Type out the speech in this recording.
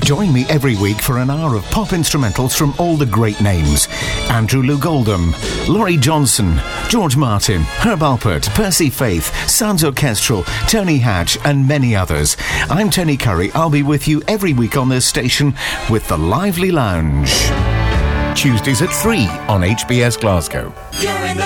Join me every week for an hour of pop instrumentals from all the great names. Andrew Loog Oldham, Laurie Johnson, George Martin, Herb Alpert, Percy Faith, Sounds Orchestral, Tony Hatch and many others. I'm Tony Curry. I'll be with you every week on this station with The Lively Lounge. Tuesdays at 3 on HBS Glasgow.